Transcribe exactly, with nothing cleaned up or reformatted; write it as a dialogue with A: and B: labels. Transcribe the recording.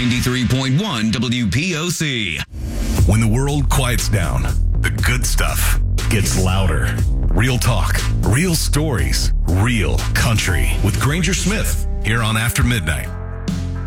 A: ninety-three point one W P O C.
B: When the world quiets down, the good stuff gets louder. Real talk, real stories, real country with Granger Smith here on After Midnight.